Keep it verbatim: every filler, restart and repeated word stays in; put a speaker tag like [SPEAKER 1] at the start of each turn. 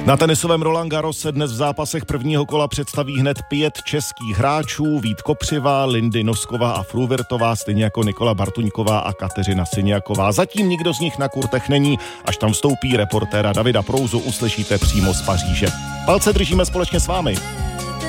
[SPEAKER 1] Na tenisovém Roland Garros se dnes v zápasech prvního kola představí hned pět českých hráčů: Vít Kopřiva, Lindy Nosková a Fruvirtová, stejně jako Nikola Bartuňková a Kateřina Siniaková. Zatím nikdo z nich na kurtech není, až tam vstoupí reportéra Davida Prouzu, uslyšíte přímo z Paříže. Palce držíme společně s vámi.